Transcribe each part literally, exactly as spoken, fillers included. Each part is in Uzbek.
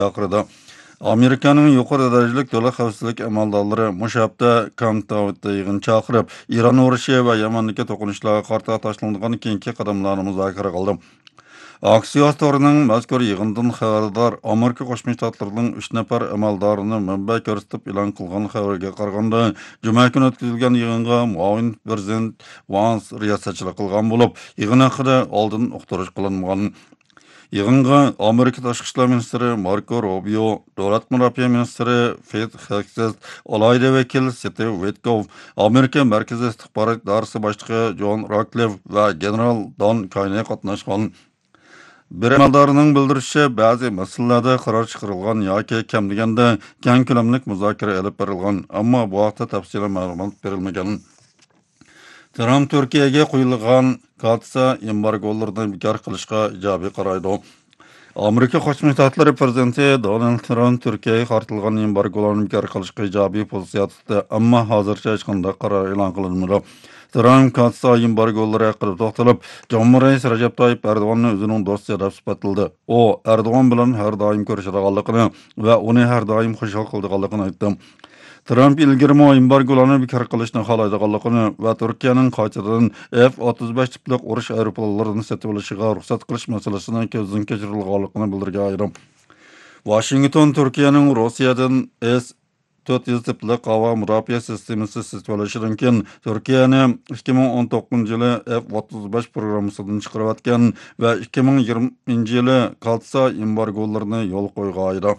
chaqirdi. Amerikaning yuqori darajali davlat xavfsizlik amaldorlari mushabda Kamtavda yig'in chaqirib, Iran urushi va Yamandagi to'qinishlarga qarshi tashlanadigan keyingi qadamlarni muzokara qildi. Aksiyos torining mazkur yig'indan xabardor Amerika Qo'shma Shtatlarining uch nafar amaldorini manba ko'rsatib e'lon qilgan xabarga qaraganda, juma kuni o'tkazilgan yig'inga muavin prezident Vance riyosatchilik qilgan bo'lib, yig'in haqida oldin uqtirish qilinmagan. Yig'inga Amerika Tashqi ishlar ministri Marco Rubio, davlat mudofaa ministri Pete Hegseth, alayda vakil Steve Witkoff, Amerika Markaziy istixborot idorasi boshlig'i John Ratcliffe va general Don Kayney qatnashgan. Bir amaldorning bildirishicha, ba'zi masalalarda qaror chiqarilgan yoki kam deganda keng ko'lamli muzokara olib borilgan, ammo bu haqda tafsilot ma'lumot berilmagan. Trump Turkiyaga qo'yilgan Katsa embargolarni bekor qilishga ijobiy qaraydi. Amerika Qo'shma Shtatlari prezidenti Donald Trump Turkiyaga qartilgan embargolarni bekor qilishga ijobiy pozitsiya tutdi, ammo hozircha hech qanday qaror e'lon qilinmadi. Trump Katsa embargolari haqida to'xtalib, Jamhuriy rais Recep Tayyip Erdo'g'onni o'zining do'sti deb sifatladı. U Erdo'g'on bilan har doim ko'rishadiganligini va uni har doim xushhol qiladiganligini aytdi. Trump ilgirmo embargolarni bekor qilishni xohlaydiganligini va Turkiyaning qaytadan F o'ttiz besh tiplik urush aeroplanlarini sotib olishiga ruxsat qilish masalasini ko'zdan kechirilganligini bildirgan. Washington Turkiyaning Rossiyadan S to'rt yuz tiplik havo mudofaa sistemasi sotib olishidan keyin Turkiyani ikki ming o'n to'qqizinchi yili F o'ttiz besh programmasidan chiqarayotgan va ikki ming yigirmanchi yili Katsa embargolarini yo'l qo'ygan edi.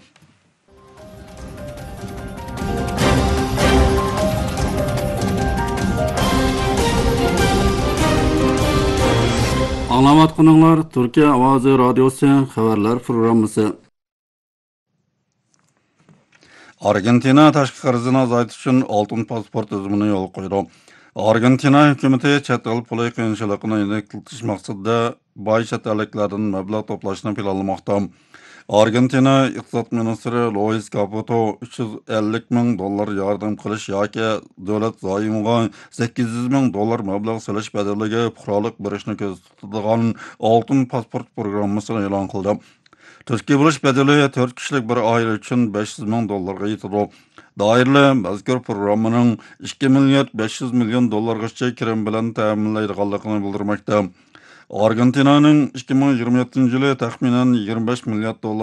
Anlavatqınlar Türkiye Ovozi Radyosu xabarlar programmasi. Argentina tashqi qarzini azaytish uchun oltin pasport tizimini yo'l qo'ydi. Argentina hukumati chet el puli qiyinchiligini yengiltish maqsadida boy chet elliklardan mablag' to'plashni planlamoqda. Argentina iqtisod ministri Luis Caputo uch yuz ellik ming dollar yordam qilish yoki davlat zoyimiga sakkiz yuz ming dollar mablag' solish badaliga fuqarolik berishni ko'zda tutadigan oltin pasport programmasini e'lon qildi. Turkiya bo'lish badali to'rt kishilik bir oila uchun besh yuz ming dollarga yetadi. Doirli mazkur programmaning ikki milliard besh yuz million dollargacha kirim bilan ta'minlaydiganligini bildirmoqda. Argentinaning ikki ming yigirma yettinchi yili taxminan yigirma besh milliard dollar